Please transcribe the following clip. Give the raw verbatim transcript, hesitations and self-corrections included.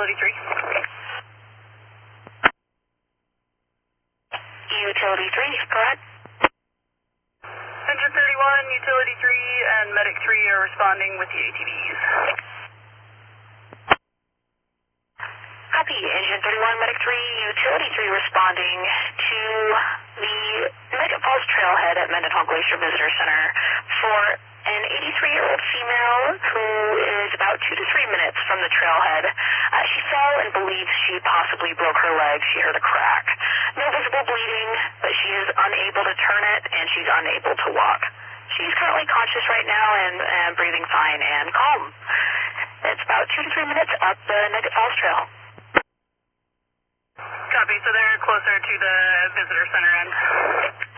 Utility three. Utility three, go ahead. Engine thirty-one, Utility three, and Medic three are responding with the A T Vs. Copy, Engine thirty-one, Medic three, Utility three responding to the Megan Falls Trailhead at Mendenhall Glacier Visitor Center for an eighty-three-year-old female who is about two to three minutes from the trailhead. Uh, she fell and believes she possibly broke her leg. She heard a crack. No visible bleeding, but she is unable to turn it, and she's unable to walk. She's currently conscious right now and, and breathing fine and calm. It's about two to three minutes up the Nugget Falls Trail. Copy, so they're closer to the visitor center end.